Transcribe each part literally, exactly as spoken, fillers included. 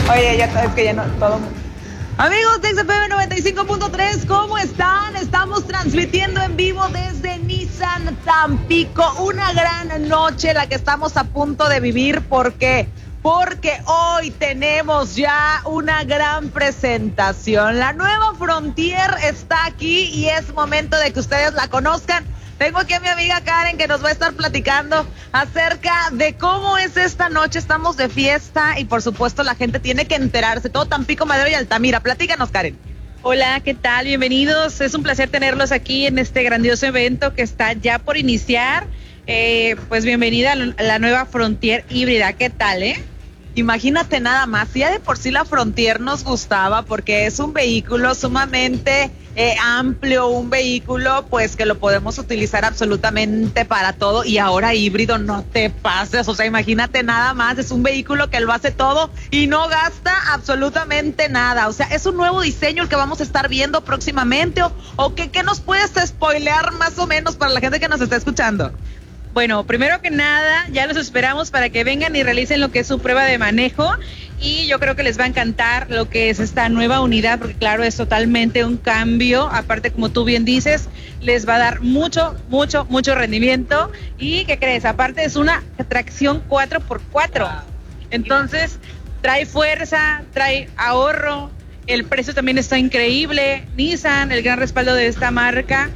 Oye, ya es que ya no, todo. Amigos de X F M noventa y cinco punto tres, ¿cómo están? Estamos transmitiendo en vivo desde Nissan Tampico. Una gran noche la que estamos a punto de vivir. ¿Por qué? Porque hoy tenemos ya una gran presentación. La nueva Frontier está aquí y es momento de que ustedes la conozcan. Tengo aquí a mi amiga Karen que nos va a estar platicando acerca de cómo es esta noche. Estamos de fiesta y por supuesto la gente tiene que enterarse. Todo Tampico, Madero y Altamira. Platícanos, Karen. Hola, ¿qué tal? Bienvenidos. Es un placer tenerlos aquí en este grandioso evento que está ya por iniciar. Eh, pues bienvenida a la nueva Frontier híbrida. ¿Qué tal, eh? Imagínate nada más, ya de por sí la Frontier nos gustaba porque es un vehículo sumamente eh, amplio, un vehículo pues que lo podemos utilizar absolutamente para todo, y ahora híbrido, no te pases, o sea, imagínate nada más, es un vehículo que lo hace todo y no gasta absolutamente nada, o sea, es un nuevo diseño el que vamos a estar viendo próximamente, o, o que, ¿qué nos puedes spoilear más o menos para la gente que nos está escuchando? Bueno, primero que nada, ya los esperamos para que vengan y realicen lo que es su prueba de manejo, y yo creo que les va a encantar lo que es esta nueva unidad, porque claro, es totalmente un cambio. Aparte, como tú bien dices, les va a dar mucho, mucho, mucho rendimiento. ¿Y qué crees? Aparte es una tracción cuatro por cuatro, entonces trae fuerza, trae ahorro, el precio también está increíble. Nissan, el gran respaldo de esta marca,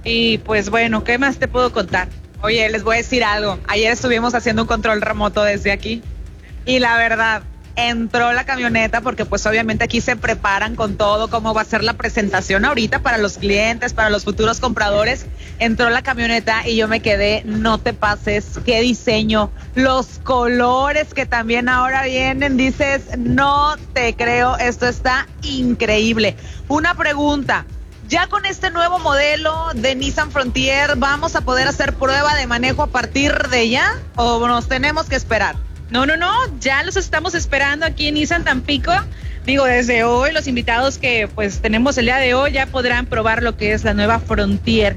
y pues bueno, ¿qué más te puedo contar? Oye, les voy a decir algo. Ayer estuvimos haciendo un control remoto desde aquí y la verdad, entró la camioneta porque pues obviamente aquí se preparan con todo, cómo va a ser la presentación ahorita para los clientes, para los futuros compradores. Entró la camioneta y yo me quedé, no te pases, qué diseño, los colores que también ahora vienen, dices, no te creo, esto está increíble. Una pregunta. Ya con este nuevo modelo de Nissan Frontier, ¿vamos a poder hacer prueba de manejo a partir de ya o nos tenemos que esperar? No, no, no, ya los estamos esperando aquí en Nissan Tampico. Digo, desde hoy los invitados que pues tenemos el día de hoy ya podrán probar lo que es la nueva Frontier.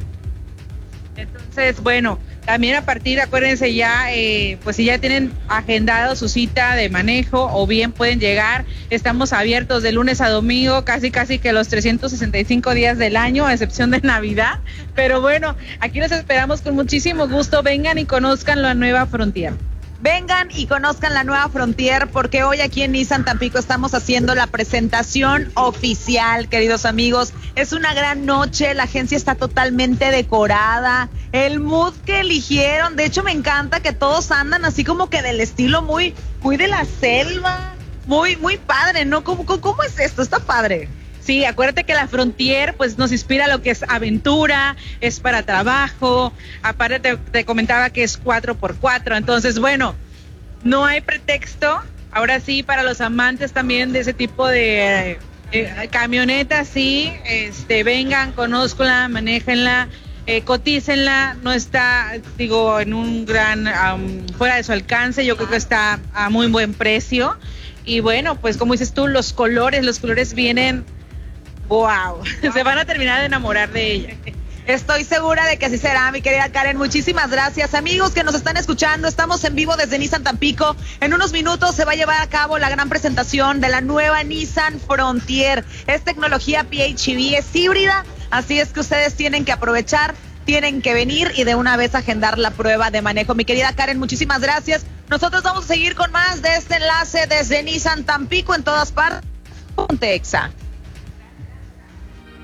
Entonces, bueno, también a partir, acuérdense ya, eh, pues si ya tienen agendado su cita de manejo o bien pueden llegar, estamos abiertos de lunes a domingo, casi casi que los trescientos sesenta y cinco días del año, a excepción de Navidad. Pero bueno, aquí los esperamos con muchísimo gusto, vengan y conozcan la nueva Frontier. Vengan y conozcan la nueva Frontier, porque hoy aquí en Nissan Tampico estamos haciendo la presentación oficial, queridos amigos. Es una gran noche, la agencia está totalmente decorada, el mood que eligieron, de hecho me encanta que todos andan así como que del estilo muy, muy de la selva, muy, muy padre, ¿no? ¿Cómo, cómo, cómo es esto? Está padre. Sí, acuérdate que la Frontier pues nos inspira lo que es aventura, es para trabajo, aparte te, te comentaba que es cuatro por cuatro, entonces bueno, no hay pretexto, ahora sí para los amantes también de ese tipo de eh, camionetas, sí, este, vengan, conózcanla, manéjenla, eh, cotícenla, no está, digo, en un gran, um, fuera de su alcance, yo creo que está a muy buen precio, y bueno, pues como dices tú, los colores, los colores vienen... Wow, se van a terminar de enamorar de ella. Estoy segura de que así será, mi querida Karen. Muchísimas gracias, amigos que nos están escuchando. Estamos en vivo desde Nissan Tampico. En unos minutos se va a llevar a cabo la gran presentación de la nueva Nissan Frontier. Es tecnología P H E V, es híbrida, así es que ustedes tienen que aprovechar, tienen que venir y de una vez agendar la prueba de manejo. Mi querida Karen, muchísimas gracias. Nosotros vamos a seguir con más de este enlace desde Nissan Tampico en todas partes. Ponte Exa.